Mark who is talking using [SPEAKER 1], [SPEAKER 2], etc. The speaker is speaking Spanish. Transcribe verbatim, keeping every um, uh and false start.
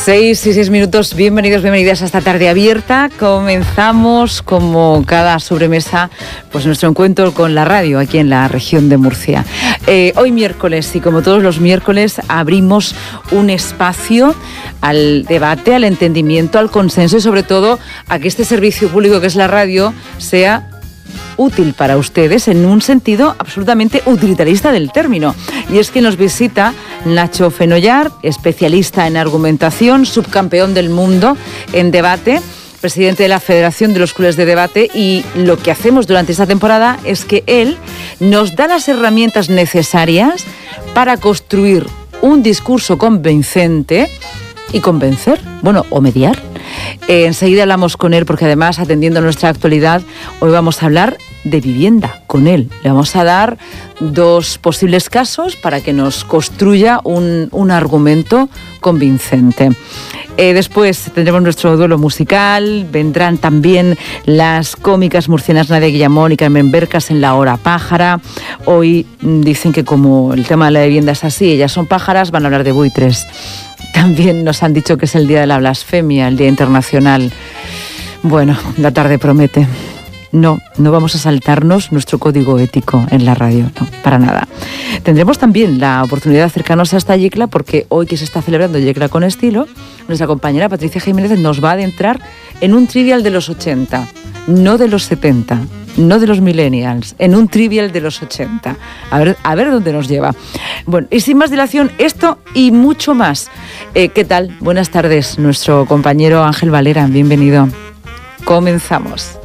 [SPEAKER 1] Seis y seis minutos, bienvenidos, bienvenidas a esta tarde abierta. Comenzamos, como cada sobremesa, pues nuestro encuentro con la radio aquí en la región de Murcia. Eh, hoy miércoles, y como todos los miércoles, abrimos un espacio al debate, al entendimiento, al consenso y sobre todo a que este servicio público que es la radio sea útil para ustedes en un sentido absolutamente utilitarista del término. Y es que nos visita Nacho Fenollar, especialista en argumentación, subcampeón del mundo en debate, presidente de la Federación de los Clubes de Debate, y lo que hacemos durante esta temporada es que él nos da las herramientas necesarias para construir un discurso convincente y convencer, bueno, o mediar. Eh, enseguida hablamos con él porque además, atendiendo a nuestra actualidad, hoy vamos a hablar de vivienda con él. Le vamos a dar dos posibles casos para que nos construya un, un argumento convincente. Eh, después tendremos nuestro duelo musical, vendrán también las cómicas murcianas Nadia Guillamón y Carmen Bercas en La Hora Pájara. Hoy dicen que como el tema de la vivienda es así, ellas son pájaras, van a hablar de buitres. También nos han dicho que es el Día de la Blasfemia, el Día Internacional. Bueno, la tarde promete. No, no vamos a saltarnos nuestro código ético en la radio, no, para nada. Tendremos también la oportunidad de acercarnos hasta Yecla, porque hoy que se está celebrando Yecla con estilo, nuestra compañera Patricia Jiménez nos va a adentrar en un trivial de los ochenta, no de los setenta, no de los millennials, en un trivial de los ochenta. A ver, a ver dónde nos lleva. Bueno, y sin más dilación, esto y mucho más. Eh, ¿Qué tal? Buenas tardes, nuestro compañero Ángel Valera, bienvenido. Comenzamos.